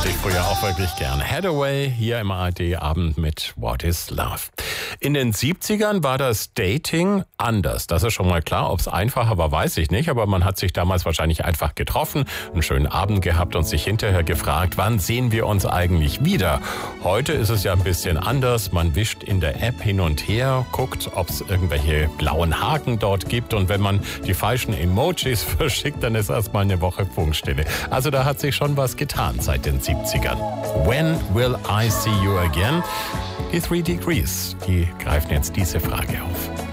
mochte ich früher auch wirklich gern. Hathaway hier im ARD-Abend mit What is Love. In den 70ern war das Dating anders. Das ist schon mal klar. Ob es einfacher war, weiß ich nicht. Aber man hat sich damals wahrscheinlich einfach getroffen, einen schönen Abend gehabt und sich hinterher gefragt, wann sehen wir uns eigentlich wieder? Heute ist es ja ein bisschen anders. Man wischt in der App hin und her, guckt, ob es irgendwelche blauen Haken dort gibt. Und wenn man die falschen Emojis verschickt, dann ist erstmal eine Woche Funkstille. Also da hat sich schon was getan seit den 70ern. When will I see you again? Die 3 Degrees, die greifen jetzt diese Frage auf.